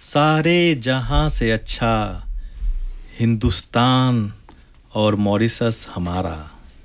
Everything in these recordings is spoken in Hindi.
सारे जहां से अच्छा हिंदुस्तान और मॉरिशस हमारा।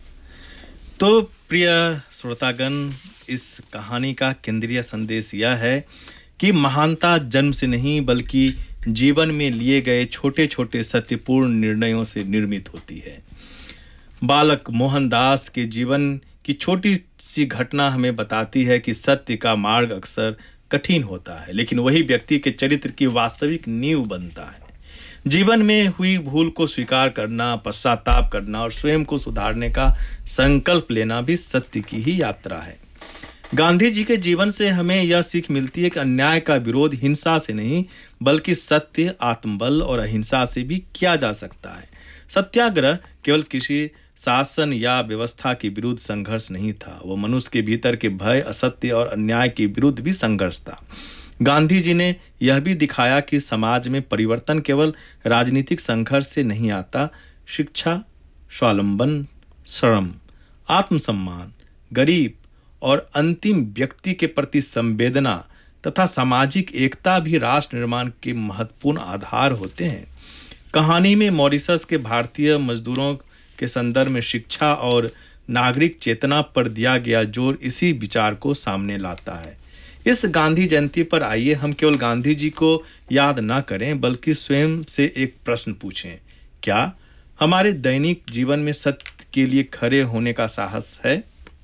तो प्रिय श्रोतागण, इस कहानी का केंद्रीय संदेश यह है कि महानता जन्म से नहीं बल्कि जीवन में लिए गए छोटे छोटे सत्यपूर्ण निर्णयों से निर्मित होती है। बालक मोहनदास के जीवन की छोटी सी घटना हमें बताती है कि सत्य का मार्ग अक्सर कठिन होता है, लेकिन वही व्यक्ति के चरित्र की वास्तविक नींव बनता है। जीवन में हुई भूल को स्वीकार करना, पश्चाताप करना और स्वयं को सुधारने का संकल्प लेना भी सत्य की ही यात्रा है। गांधी जी के जीवन से हमें यह सीख मिलती है कि अन्याय का विरोध हिंसा से नहीं बल्कि सत्य, आत्मबल और अहिंसा से भी किया जा सकता है। सत्याग्रह केवल किसी शासन या व्यवस्था के विरुद्ध संघर्ष नहीं था, वह मनुष्य के भीतर के भय, असत्य और अन्याय के विरुद्ध भी संघर्ष था। गांधी जी ने यह भी दिखाया कि समाज में परिवर्तन केवल राजनीतिक संघर्ष से नहीं आता। शिक्षा, स्वावलंबन, श्रम, आत्मसम्मान, गरीब और अंतिम व्यक्ति के प्रति संवेदना तथा सामाजिक एकता भी राष्ट्र निर्माण के महत्वपूर्ण आधार होते हैं। कहानी में मॉरिशस के भारतीय मजदूरों के संदर्भ में शिक्षा और नागरिक चेतना पर दिया गया जोर इसी विचार को सामने लाता है। इस गांधी जयंती पर आइए हम केवल गांधी जी को याद न करें बल्कि स्वयं से एक प्रश्न पूछें, क्या हमारे दैनिक जीवन में सत्य के लिए खड़े होने का साहस है?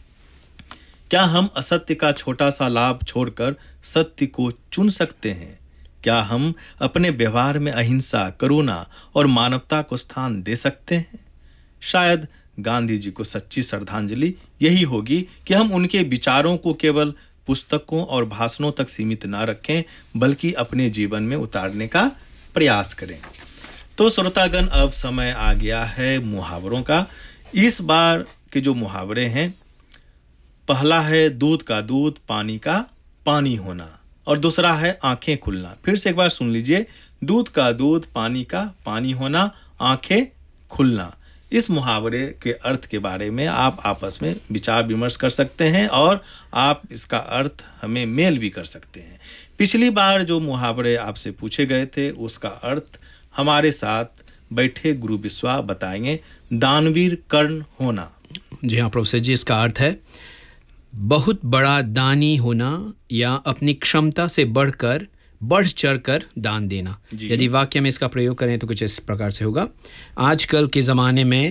क्या हम असत्य का छोटा सा लाभ छोड़कर सत्य को चुन सकते हैं? क्या हम अपने व्यवहार में अहिंसा, करुणा और मानवता को स्थान दे सकते हैं? शायद गांधी जी को सच्ची श्रद्धांजलि यही होगी कि हम उनके विचारों को केवल पुस्तकों और भाषणों तक सीमित ना रखें बल्कि अपने जीवन में उतारने का प्रयास करें। तो श्रोतागण, अब समय आ गया है मुहावरों का। इस बार के जो मुहावरे हैं, पहला है दूध का दूध, पानी का पानी होना, और दूसरा है आंखें खुलना। फिर से एक बार सुन लीजिए, दूध का दूध, पानी का पानी होना, आंखें खुलना। इस मुहावरे के अर्थ के बारे में आप आपस में विचार विमर्श कर सकते हैं और आप इसका अर्थ हमें मेल भी कर सकते हैं। पिछली बार जो मुहावरे आपसे पूछे गए थे उसका अर्थ हमारे साथ बैठे गुरु विश्वा बताएंगे। दानवीर कर्ण होना। जी हाँ प्रोफेसर जी, इसका अर्थ है बहुत बड़ा दानी होना या अपनी क्षमता से बढ़ चढ़ कर दान देना। यदि वाक्य में इसका प्रयोग करें तो कुछ इस प्रकार से होगा, आजकल के ज़माने में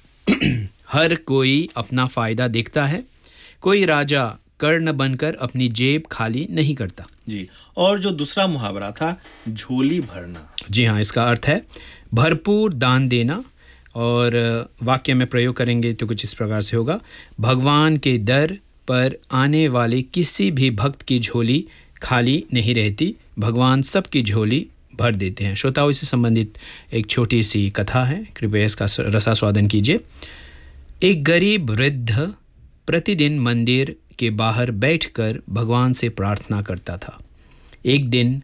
हर कोई अपना फ़ायदा देखता है, कोई राजा कर्ण बनकर अपनी जेब खाली नहीं करता। जी, और जो दूसरा मुहावरा था, झोली भरना। जी हाँ, इसका अर्थ है भरपूर दान देना, और वाक्य में प्रयोग करेंगे तो कुछ इस प्रकार से होगा, भगवान के दर पर आने वाले किसी भी भक्त की झोली खाली नहीं रहती, भगवान सबकी झोली भर देते हैं। श्रोताओं, इससे संबंधित एक छोटी सी कथा है, कृपया इसका रसास्वादन कीजिए। एक गरीब वृद्ध प्रतिदिन मंदिर के बाहर बैठकर भगवान से प्रार्थना करता था। एक दिन